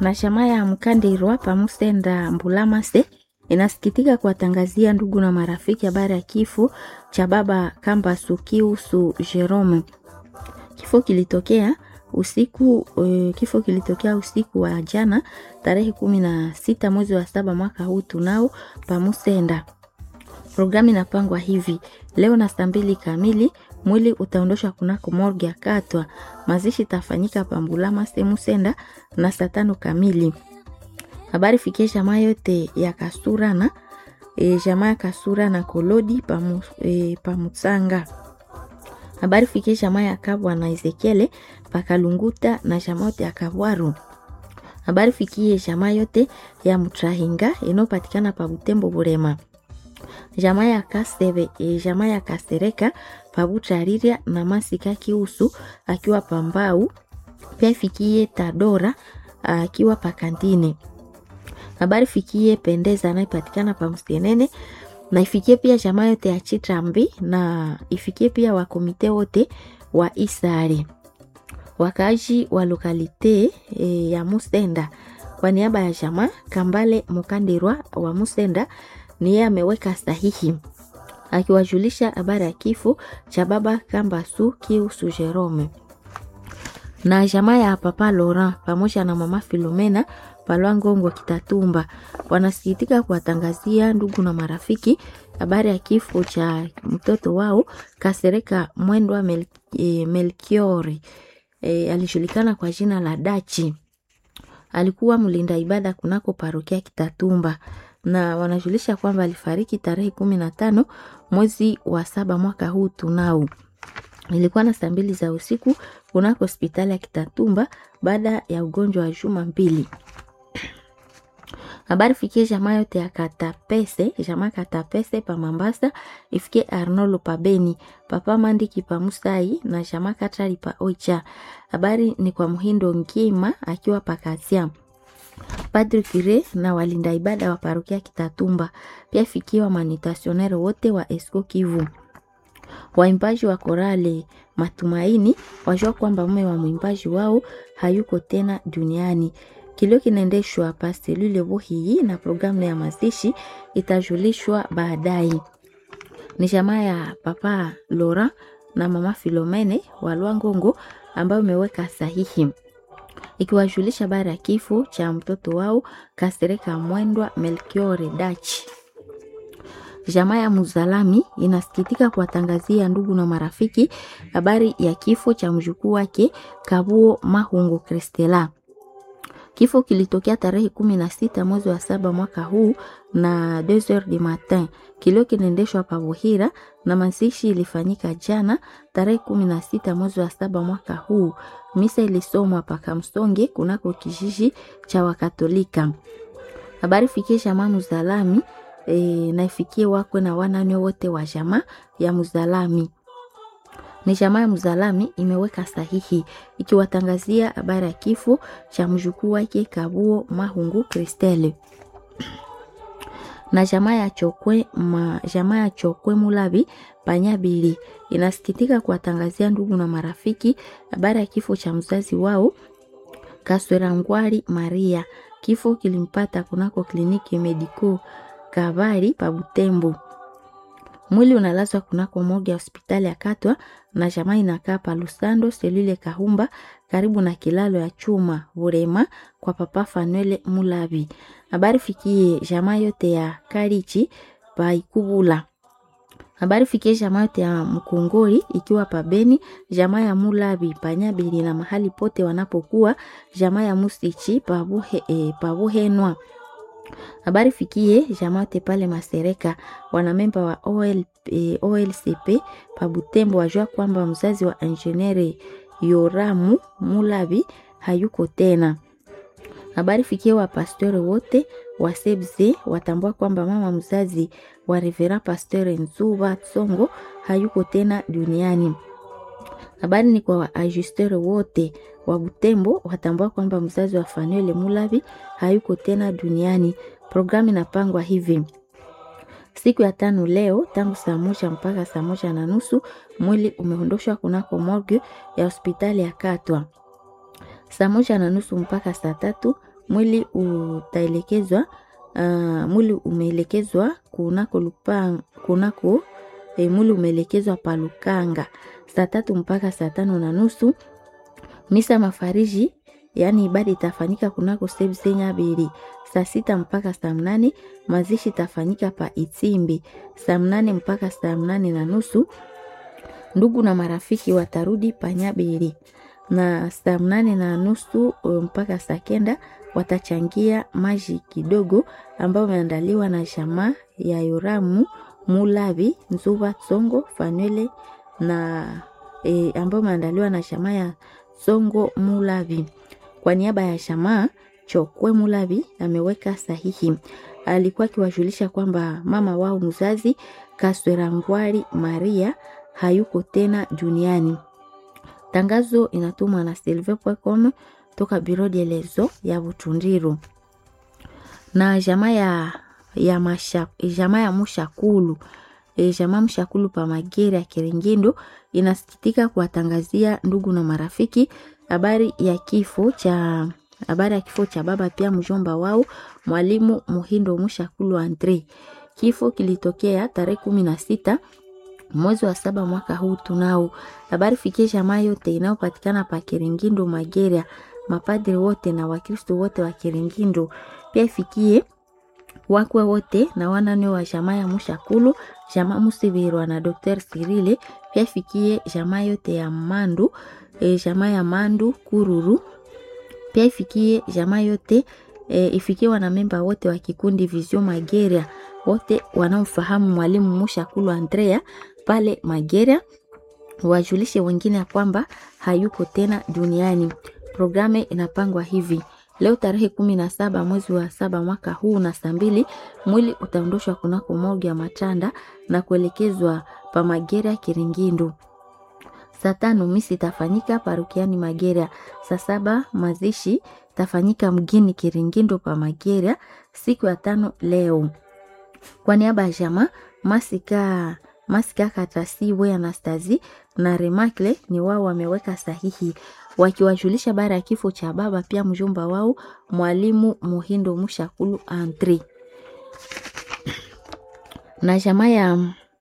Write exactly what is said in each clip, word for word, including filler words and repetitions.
na jamaa ya Mkandirwa pa Musenda Mbulamase inasikitika kuwatangazia ndugu na marafiki habari ya kifo cha baba Kambasu Kiusu Jerome. Kifo kilitokea usiku uh, kifo kilitokea usiku wa jana tarehe kumi na sita mwezi wa saba mwaka huu tunao pa Musenda. Programu inapangwa hivi: leo na saa mbili kamili mwili utaondoshwa kunako morgue ya Katwa. Mazishi tafanyika pa Mbulamase Musenda na saa tano kamili. Habari fikie jamaa yote ya Kasura na e, jamaa ya Kasura na Kolodi pa, e, pa Mutsanga. Habari fikie jamaa ya Kabwa na Ezekiele pa Kalunguta na jamaa yote ya Kabwaru. Habari fikie jamaa yote ya Mutrahinga inopatikana pa Butembo Burema. Jamaa ya Kasebe, e, jamaa ya Kasereka pa Butrariria na Masika Kiusu akiwa Pambau. Pia ifikie Tadora akiwa pa Kantine. Habari fikie Pendeza anayepatikana pa Mstenene, na ifikie pia jamaa yote ya Chitrambi, na ifikie pia wa komite wote wa Isari. Wakaji wa lokalite e, ya Musenda. Kwa niaba ya jamaa Kambale Mukandirwa wa Musenda ni yeye ameweka sahihi akiwajulisha habari ya kifo cha baba Kambasu Kiusu Jerome. Na jamaa ya Papa Laurent pamoja na mama Filomena Palwangongo Kitatumba wanasikitika kuwatangazia ndugu na marafiki habari ya kifo cha mtoto wao Kasereka Mwendwa Mel, e, Melkiori. E, alijulikana kwa jina la Dachi. Alikuwa mlinda ibada kunako parokia Kitatumba, na wanajulisha kwamba alifariki tarehe kumi na tano mwezi wa saba mwaka huu tunao. Ilikuwa na saa mbili za usiku kunako hospitali ya Kitatumba baada ya ugonjwa wa juma mbili. Habari fikie jamaa yote ya Katapese, jamaa Katapese pa Mambasa, ifikie Arnolo pa Beni, Papa Mandiki pa Musai na jamaa Katari pa Oicha. Habari ni kwa Muhindo Ngima akiwa pa Kasia. Padri Kire na walinda ibada wa parokia Kitatumba. Pia fikiwa manitasionero wote wa Esko Kivu. Waimbaji wa korale Matumaini wajua kwamba mume wa mwimbaji wao hayuko tena duniani. Kilio kinaendeshwa hapa selule bohi, na programu ya mazishi itajulishwa baadaye. Ni jamaa ya Papa Laurent na mama Filomene wa Lwangongo ambao umeweka sahihi ikiwajulisha habari ya kifo cha mtoto wao Kasereka Mwendwa Melkiore Dachi. Jamaa ya Muzalami inasikitika kuwatangazia ndugu na marafiki habari ya kifo cha mjukuu wake Kabuo Mahungo Kristela. Kifo kilitokea tarehe kumi na sita mwezi wa saba mwaka huu na deux heures du matin. Kilio kinaendeshwa pa Buhira na mazishi ilifanyika jana tarehe kumi na sita mwezi wa saba mwaka huu. Misa ilisomwa pa Kamsonge kunako kijiji cha Wakatolika. Habari fikie jamaa Muzalami e, na ifikie wakwe na wanane wote wa jamaa ya Muzalami. Ni jamaa ya Muzalami imeweka sahihi ikiwatangazia habari ya kifo cha mjukuu wake Kabuo Mahungu Kristele. Na jamaa ya Chokwe ma, jamaa ya Chokwe Mulabi Panyabili inasikitika kuwatangazia ndugu na marafiki habari ya kifo cha mzazi wao Kaswera Ngwari Maria. Kifo kilimpata kunako kliniki Medico Kavari pa Butembo. Mwili unalazwa kunako morgue ya hospitali ya Katwa, na jamaa inakaa pa Lusando selule Kahumba karibu na kilalo ya chuma Burema kwa Papa Fanuele Mulabi. Habari fikie jamaa yote ya Karichi pa Ikubula. Habari fikie jamaa yote ya Mkongori ikiwa pa Beni, jamaa ya Mulabi Panyabili na mahali pote wanapokuwa, jamaa ya Musichi pa Buhe, e, pa Buhenwa. Habari fikie jamaa yote pale Masereka, wanamemba wa O L, e, O L C P pa Butembo wajua kwamba mzazi wa engineer Yoramu Mulabi hayuko tena. Habari fikie wa pastor wote wa Sebze watambua kwamba mama mzazi wa Reverend Pastor Nzuba Tsongo hayuko tena duniani. Habari ni kwa wa ajusteur wote wa Butembo watambua kwamba mzazi wa Fanuele Mulabi hayuko tena duniani. Programu inapangwa hivi: siku ya tano leo tangu saa moja mpaka saa moja na nusu mwili umeondoshwa kunako morgue ya hospitali ya Katwa. Saa moja na nusu mpaka saa tatu mwili utaelekezwa uh, mwili umeelekezwa kunako lupa kunako e, mwili umeelekezwa pa Lukanga saa tatu mpaka saa tano na nusu. Misa mafariji yani ibada itafanyika kunako Sebsenya bili saa sita mpaka saa mnane. Mazishi itafanyika pa Itimbi saa mnane mpaka saa mnane na nusu. Ndugu na marafiki watarudi pa Nyabili na saa mnane na nusu mpaka saa kenda watachangia maji kidogo ambao umeandaliwa na jamaa ya Yoramu Mulavi Nzuba Tsongo Fanwele na e, ambao umeandaliwa na jamaa ya Tsongo Mulavi. Kwa niaba ya jamaa Chokwe Mulavi ameweka sahihi. Alikuwa akiwajulisha kwamba mama wao mzazi Kaswerangwari Maria hayuko tena duniani. Tangazo inatumwa na silver point com toka Biro de Lezo ya Butundiru. Na jamaa ya ya masha jamaa ya Mushakulu e, jamaa Mushakulu pa Magere ya Kiringindo inasikitika kuwatangazia ndugu na marafiki habari ya kifo cha habari ya kifo cha baba pia mjomba wao Mwalimu Muhindo Mushakulu Andre. Kifo kilitokea tarehe kumi na sita mwezi wa saba mwaka huu tunao. Habari fikie jamaa yote inayopatikana pa Kiringindo Magere, mapadri wote na Wakristo wote wa Kiringindo. Pia ifikie wakwe wote na wanane wa jamaa ya Mushakulu, jamaa Musibirwa na Dr. Sirile. Pia ifikie jamaa yote ya Mandu, e, jamaa ya Mandu Kururu. Pia ifikie jamaa yote e, ifikie wanamemba wote wa kikundi Vision Magere, wote wanaofahamu Mwalimu Mushakulu Andrea pale Magere, wajulishe wengine ya kwamba hayuko tena duniani. Programe inapangwa hivi: leo tarehe kumi na saba mwezi wa saba mwaka huu na saa mbili mwili utaondoshwa kunako morgue ya Matanda na kuelekezwa pa Magere Kiringindo. Saa tano misi tafanyika parukiani Magere. Saa saba mazishi tafanyika mgini Kiringindo pa Magere siku ya tano leo. Kwa niaba ya jamaa Masika Masika Katasi we Anastazi na Remakle ni wao wameweka sahihi wakiwajulisha bara ya kifo cha baba pia mjomba wao Mwalimu Muhindo Mushakulu Andre. Na jamaa ya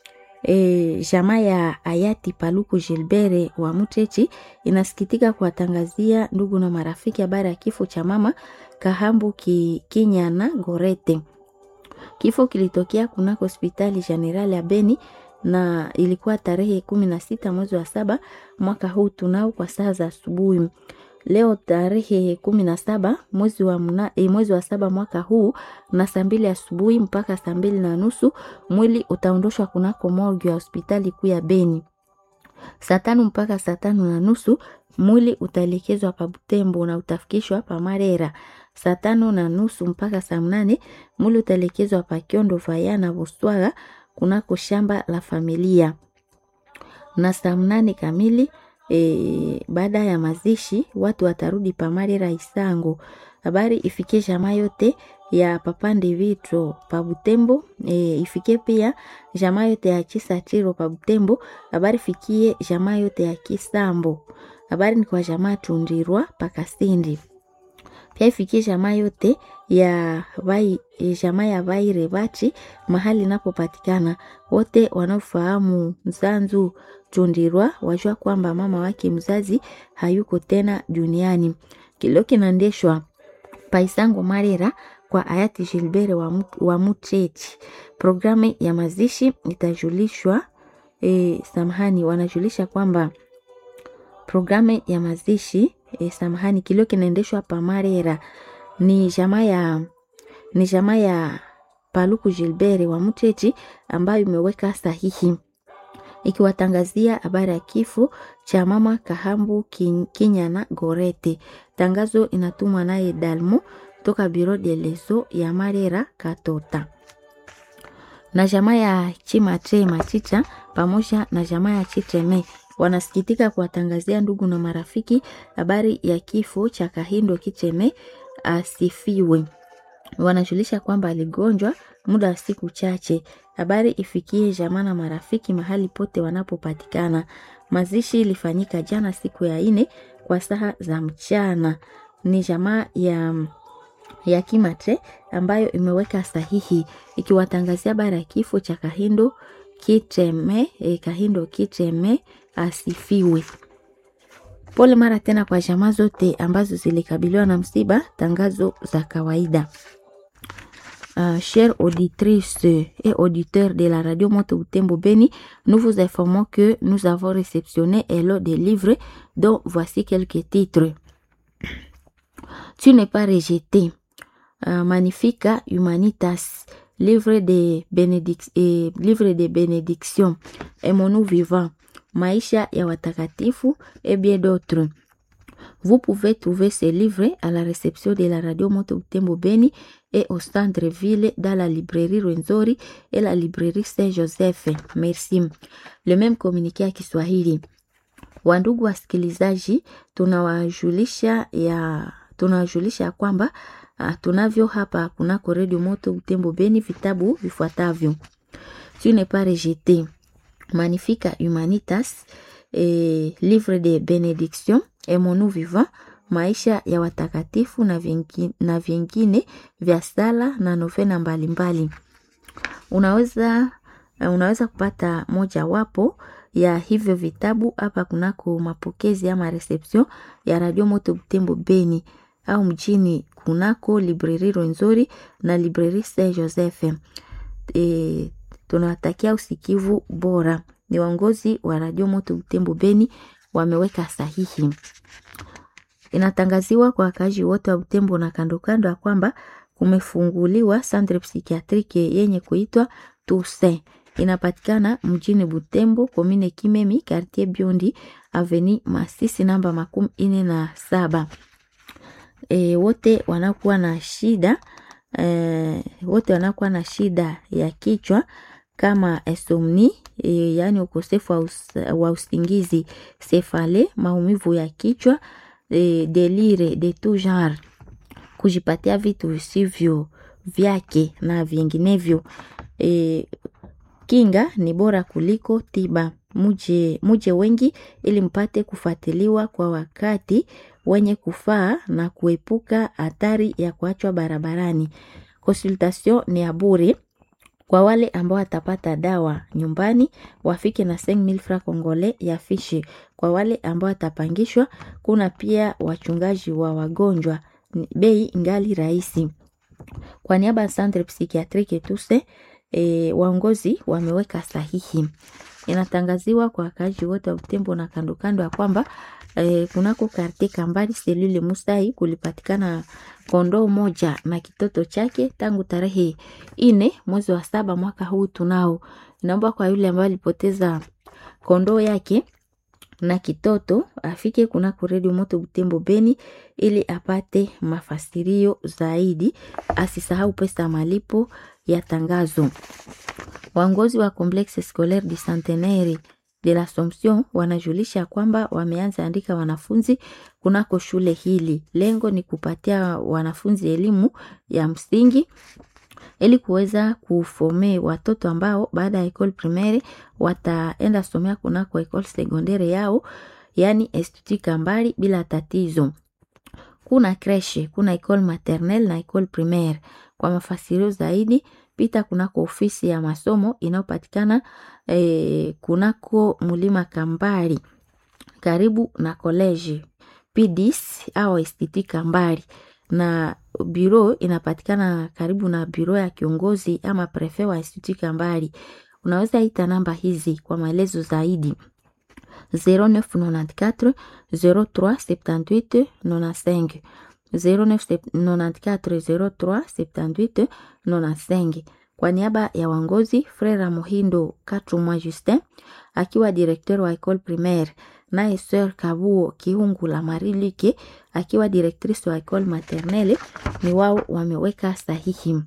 e, jamaa ya hayati Paluku Gilbert wa Mutechi inasikitika kuwatangazia ndugu na marafiki habari ya kifo cha mama Kahambu ki, Kinyana Gorete. Kifo kilitokea kunako hospitali general ya Beni na ilikuwa tarehe kumi na sita mwezi wa saba mwaka huu tunao kwa saa za asubuhi. Leo tarehe kumi na saba mwezi wa mna, e, mwezi wa saba mwaka huu na saa mbili asubuhi mpaka saa mbili na nusu mwili utaondoshwa kunako morgue ya hospitali kuu ya Beni. Saa tano mpaka saa tano na nusu mwili utaelekezwa pa Butembo na utafikishwa pa Marera. Saa tano na nusu mpaka saa mnane mwili utaelekezwa pa Kiondo Vaya na Buswaga kunako shamba la familia. Na saa mnane kamili e, baada ya mazishi watu watarudi pa Marera Isango. Habari ifikie jamaa yote ya Papande Vitro pa Butembo, e, ifikie pia jamaa yote ya Chisatiro pa Butembo. Habari fikie jamaa yote ya Kisambo. Habari ni kwa jamaa Tundirwa pa Kasindi. Pia ifikie jamaa yote ya vai, jamaa ya Vaire Bachi mahali napopatikana. Wote wanaofahamu Nzanzu Tundirwa wajua kwamba mama wake mzazi hayuko tena duniani. Kilo kinaendeshwa Paisango Marera kwa hayati Gilbert wa, wa Mutechi. Programu ya mazishi itajulishwa e, samahani wanajulisha kwamba programu ya mazishi e, samahani kilio kinaendeshwa pa Marera ni jamaa ya ni jamaa ya Paluku Gilbert wa Mutechi ambayo imeweka sahihi ikiwatangazia habari ya kifo cha mama Kahambu Kinyana Gorete. Tangazo inatumwa naye Dalmo toka Biro de Lezo ya Marera Katota. Na jamaa ya Chimatre Machicha pamoja na jamaa ya Chitreme wanasikitika kuwatangazia ndugu na marafiki habari ya kifo cha Kahindo Kicheme asifiwe. Wanajulisha kwamba aligonjwa muda wa siku chache. Habari ifikie jamaa na marafiki mahali pote wanapopatikana. Mazishi ilifanyika jana siku ya ine kwa saa za mchana. Ni jamaa ya ya Kimatre ambayo imeweka sahihi ikiwatangazia bara ya kifo cha Kahindo Kiteme, eh, Kahindo Kiteme asifiwe. Pole mara tena kwa jamaa zote ambazo zilikabiliwa na msiba. Tangazo za kawaida. Uh, chères auditrices et auditeurs de la radio Moto Butembo Beni, nous vous informons que nous avons réceptionné un lot de livres dont voici quelques titres. Tu n'es pas rejeté. Uh, Magnifica Humanitas, livre de bénédic eh, livre de bénédiction, Aimons-nous vivant, Maisha ya watakatifu et bien d'autres. Vous pouvez trouver ces livres à la réception de la radio Moto Butembo Beni et au centre-ville dans la librairie Rwenzori et la librairie Saint-Joseph. Merci. Le même communiqué ya Kiswahili. Wandugu wasikilizaji, tunawajulisha ya tunawajulisha kwamba uh, tunavyo hapa kunako radio Moto Butembo Beni vitabu vifuatavyo. Tu n'es pas rejeté, Magnifica Humanitas, eh, livre de bénédiction, Aimons-nous vivant, Maisha ya watakatifu na vingine, na vingine vya sala na novena mbalimbali. Unaweza unaweza kupata moja wapo ya hivyo vitabu hapa kunako mapokezi ama reception ya radio Moto Butembo Beni au mjini kunako librairie Rwenzori na librairie Saint Joseph. E, tunawatakia usikivu bora. Ni waongozi wa radio Moto Butembo Beni wameweka sahihi. Inatangaziwa kwa wakazi wote wa Butembo na kando kando ya kwamba kumefunguliwa centre psychiatrique yenye kuitwa Toussaint. Inapatikana mjini Butembo, commune Kimemi, quartier Biondi, avenue Masisi namba makumi ine na saba. E, wote wanakuwa na shida e, wote wanakuwa na shida ya kichwa kama insomnie, e, yani ukosefu wa, us, wa usingizi, sefale, maumivu ya kichwa, e, delire de tout genre, kujipatia vitu visivyo vyake na vinginevyo. E, kinga ni bora kuliko tiba. Muje, muje wengi ili mpate kufuatiliwa kwa wakati wenye kufaa na kuepuka hatari ya kuachwa barabarani. Consultation ni ya bure. Kwa wale ambao watapata dawa nyumbani wafike na cinq mille francs congolais ya fishi. Kwa wale ambao watapangishwa kuna pia wachungaji wa wagonjwa, bei ngali rahisi. Kwa niaba ya Centre Psychiatrique Toussaint, e, waongozi wameweka sahihi. Inatangaziwa kwa wakazi wote wa Butembo na kando kando ya kwamba e, kunako quartier Kambali selule Musai kulipatikana kondoo moja na kitoto chake tangu tarehe ine mwezi wa saba mwaka huu tunao. Naomba kwa yule ambaye alipoteza kondoo yake na kitoto afike kunako radio Moto Butembo Beni ili apate mafasirio zaidi. Asisahau pesa malipo ya tangazo. Waongozi wa Complexe Scolaire du Centenaire de l'Assomption wanajulisha kwamba wameanza andika wanafunzi kunako shule hili. Lengo ni kupatia wanafunzi elimu ya msingi ili kuweza kufome watoto ambao baada ya école primaire wataenda somea kunako école secondaire yao, yani Institut Kambali bila tatizo. Kuna creche, kuna école maternelle na école primaire. Kwa mafasirio zaidi pita kunako ofisi ya masomo inayopatikana e, kunako Mulima Kambali karibu na college P dix au Institut Kambali, na bureau inapatikana karibu na bureau ya kiongozi ama prefet wa Institut Kambali. Unaweza ita namba hizi kwa maelezo zaidi: zero neuf quatre zero trois sept huit nine cinq, zero neuf quatre zero trois sept huit nine cinq. Kwa niaba ya wangozi Frère Mohindo Katumwa Justin akiwa directeur wa école primaire, naye Sœur Kabuo Kihungula Marilike akiwa directrice wa école maternelle, ni wao wameweka sahihi.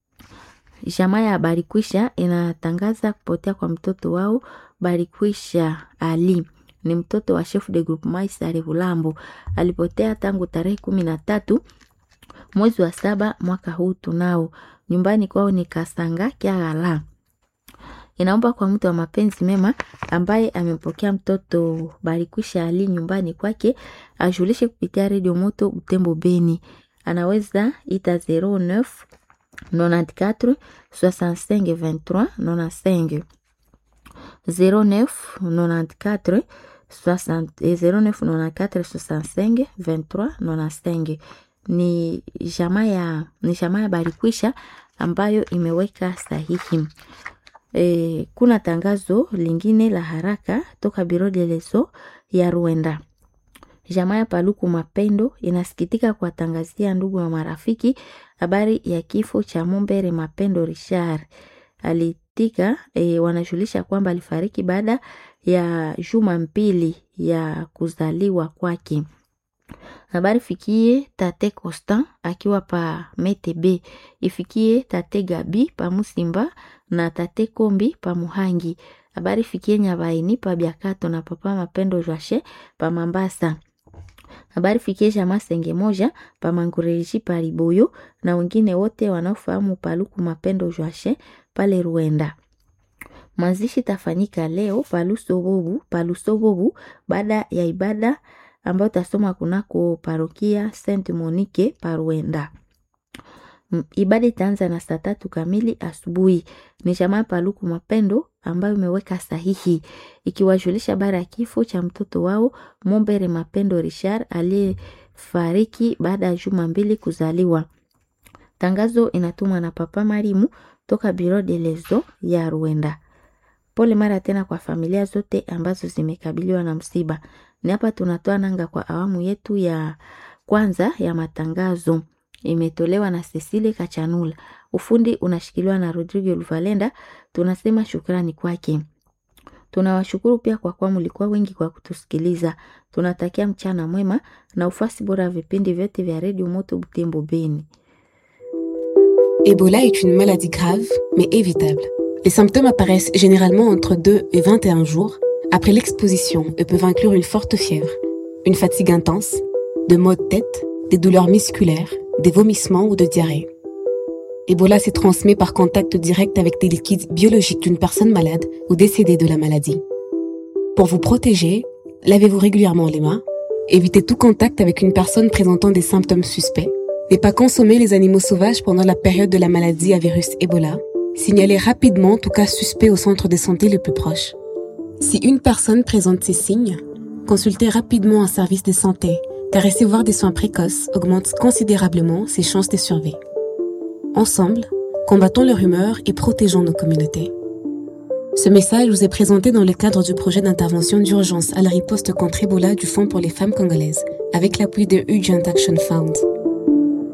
Jamaa ya Barikwisha inatangaza kupotea kwa mtoto wao Barikwisha Ali. Ni mtoto wa chef de groupement Isare Bulambo. Alipotea tangu tarehe kumi na tatu mwezi wa saba mwaka huu tunao. Nyumbani kwao ni Kasanga Kiagala. Inaomba kwa mtu wa mapenzi mema ambaye amempokea mtoto Barikwisha Ali nyumbani kwake ajulishe kupitia radio Moto Butembo Beni. anaweza ita zero neuf quatre-vingt-quatorze soixante-cinq vingt-trois quatre-vingt-quinze zero neuf quatre-vingt-quatorze soixante zero neuf quatre-vingt-quatorze soixante-cinq vingt-trois quatre-vingt-quinze. Ni jamaa ya ni jamaa ya Barikwisha ambayo imeweka sahihi. E, kuna tangazo lingine la haraka toka Biro de Leso ya Rwanda. Jamaa ya Paluku Mapendo inasikitika kwa tangazia ndugu na marafiki habari ya kifo cha Mumbere Mapendo Richard. Alitika e, wanajulisha kwamba alifariki baada ya juma mbili ya kuzaliwa kwake. Habari fikie tate Constant akiwa pa Metebe, ifikie tate Gabi pa Musimba na tate Kombi pa Muhangi. Habari fikie Nyabaini pa Biakato na papa Mapendo Joashe pa Mambasa. Habari fikie jamaa Senge moja pa Mangureji pa Riboyo na wengine wote wanaofahamu Paluku Mapendo Joashe pale Rwanda. Mazishi tafanyika leo Palusobobu, Palusobobu baada ya ibada ambayo tasoma kunako parokia Saint Monique pa Rwanda. Ibada itaanza na saa tatu kamili asubuhi. Ni jamaa Paluku Mapendo ambayo imeweka sahihi ikiwajulisha bara ya kifo cha mtoto wao Mumbere Mapendo Richard aliyefariki baada ya juma mbili kuzaliwa. Tangazo inatumwa na Papa Marimu toka Biro de Leso ya Rwanda. Pole mara tena kwa familia zote ambazo zimekabiliwa na msiba. Ni hapa tunatoa nanga kwa awamu yetu ya kwanza ya matangazo. Imetolewa na Cecile Kachanula. Ufundi unashikiliwa na Rodrigo Luvalenda. Tunasema shukrani kwake. Tunawashukuru pia kwa kwa mlikuwa wengi kwa kutusikiliza. Tunatakia mchana mwema na ufasi bora vipindi vyote vya Radio Moto Butembo Beni. Ebola est une maladie grave, mais évitable. Les symptômes apparaissent généralement entre deux et vingt et un jours après l'exposition et peuvent inclure une forte fièvre, une fatigue intense, de maux de tête, des douleurs musculaires, des vomissements ou de diarrhée. Ebola se transmet par contact direct avec des liquides biologiques d'une personne malade ou décédée de la maladie. Pour vous protéger, lavez-vous régulièrement les mains, évitez tout contact avec une personne présentant des symptômes suspects, ne pas consommer les animaux sauvages pendant la période de la maladie à virus Ebola, signalez rapidement tout cas suspect au centre de santé le plus proche. Si une personne présente ces signes, consultez rapidement un service de santé, car recevoir des soins précoces augmente considérablement ses chances de survie. Ensemble, combattons leur humeur et protégeons nos communautés. Ce message vous est présenté dans le cadre du projet d'intervention d'urgence à la riposte contre Ebola du Fonds pour les femmes congolaises, avec l'appui de Urgent Action Fund.